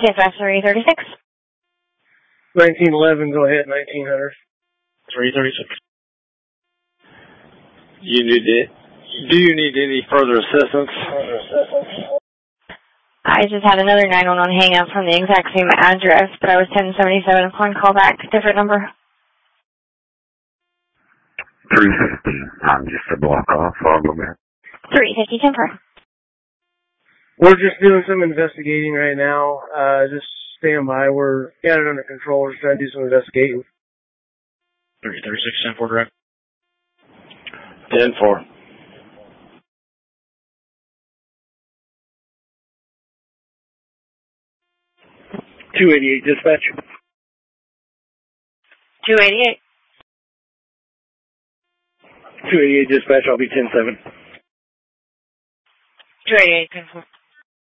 Dispatch 336. 1911, go ahead, 1900. 336. Do you need any further assistance? I just had another 911 hang up from the exact same address, but I was 1077 upon call back. Different number. 350. I'm just a block off. I'll go back. 350 Temper. We're just doing some investigating right now. Just stand by. We're got it under control. We're just trying to do some investigating. 336, 10-4 direct. 10-4. 288 dispatch. 288. 288 dispatch, I'll be 10-7. 288 10-4.